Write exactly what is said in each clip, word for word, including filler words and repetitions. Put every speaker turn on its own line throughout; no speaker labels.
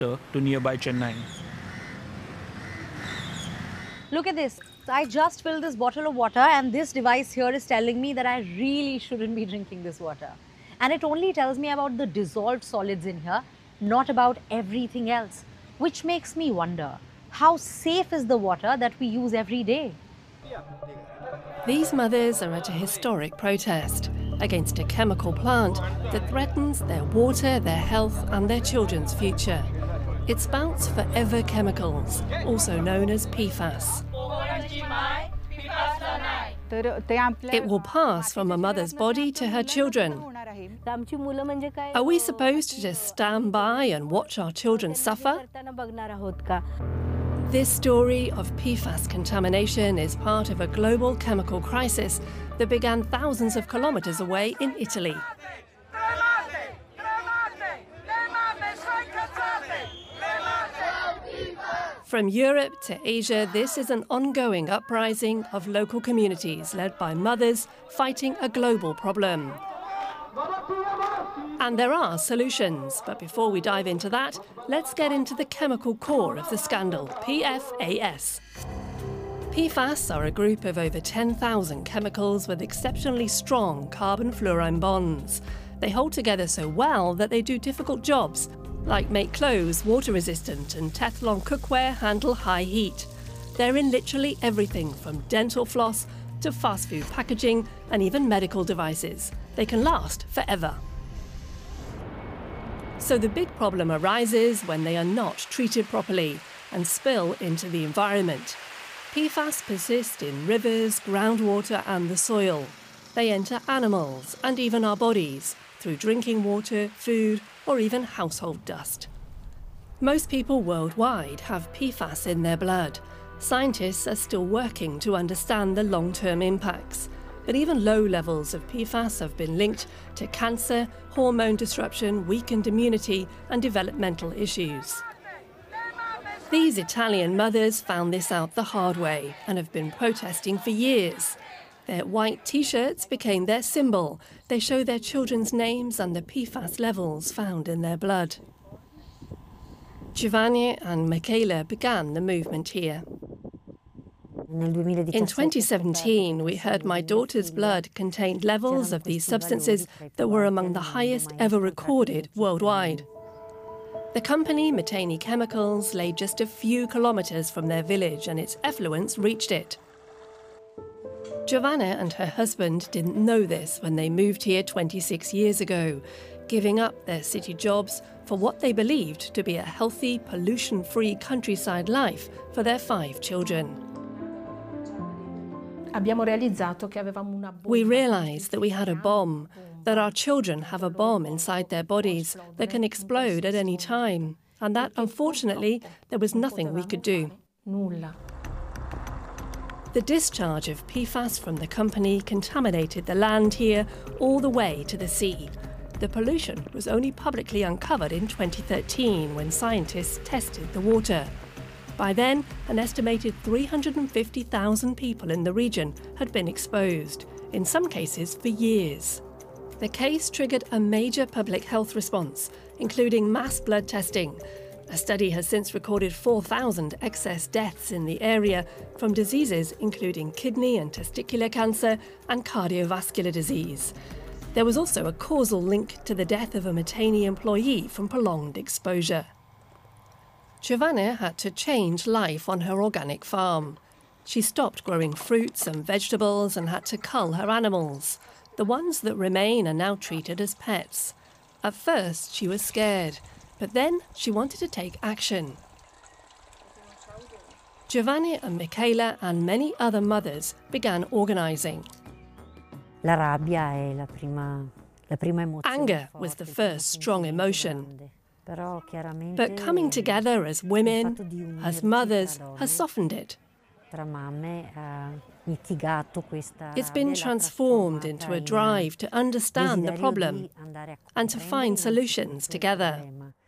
to nearby Chennai.
Look at this. I just filled this bottle of water and this device here is telling me that I really shouldn't be drinking this water. And it only tells me about the dissolved solids in here, not about everything else, which makes me wonder, how safe is the water that we use every day?
These mothers are at a historic protest against a chemical plant that threatens their water, their health and their children's future. It spouts forever chemicals, also known as P FAS. It will pass from a mother's body to her children. Are we supposed to just stand by and watch our children suffer? This story of P FAS contamination is part of a global chemical crisis that began thousands of kilometres away in Italy. From Europe to Asia, this is an ongoing uprising of local communities led by mothers fighting a global problem. And there are solutions, but before we dive into that, let's get into the chemical core of the scandal, P FAS. P FAS are a group of over ten thousand chemicals with exceptionally strong carbon-fluorine bonds. They hold together so well that they do difficult jobs, like make clothes water-resistant and Teflon cookware handle high heat. They're in literally everything from dental floss to fast food packaging and even medical devices. They can last forever. So the big problem arises when they are not treated properly and spill into the environment. P FAS persist in rivers, groundwater and the soil. They enter animals and even our bodies through drinking water, food or even household dust. Most people worldwide have P FAS in their blood. Scientists are still working to understand the long-term impacts. But even low levels of P FAS have been linked to cancer, hormone disruption, weakened immunity and developmental issues. These Italian mothers found this out the hard way and have been protesting for years. Their white T-shirts became their symbol. They show their children's names and the P FAS levels found in their blood. Giovanni and Michela began the movement here. In twenty seventeen, we heard my daughter's blood contained levels of these substances that were among the highest ever recorded worldwide. The company, Miteni Chemicals, lay just a few kilometres from their village and its effluents reached it. Giovanna and her husband didn't know this when they moved here twenty-six years ago, giving up their city jobs for what they believed to be a healthy, pollution-free countryside life for their five children. We realised that we had a bomb, that our children have a bomb inside their bodies that can explode at any time, and that, unfortunately, there was nothing we could do. The discharge of P FAS from the company contaminated the land here all the way to the sea. The pollution was only publicly uncovered in twenty thirteen when scientists tested the water. By then, an estimated three hundred fifty thousand people in the region had been exposed, in some cases for years. The case triggered a major public health response, including mass blood testing. A study has since recorded four thousand excess deaths in the area from diseases including kidney and testicular cancer and cardiovascular disease. There was also a causal link to the death of a Miteni employee from prolonged exposure. Giovanna had to change life on her organic farm. She stopped growing fruits and vegetables and had to cull her animals. The ones that remain are now treated as pets. At first, she was scared, but then she wanted to take action. Giovanni and Michela and many other mothers began organising.
Anger
was the first strong emotion. But coming together as women, as mothers, has softened it. It's been transformed into a drive to understand the problem and to find solutions together.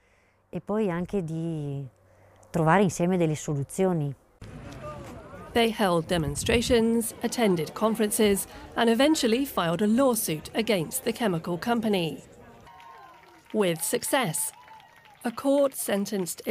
They held demonstrations, attended conferences, and eventually filed a lawsuit against the chemical company. With success, a court sentenced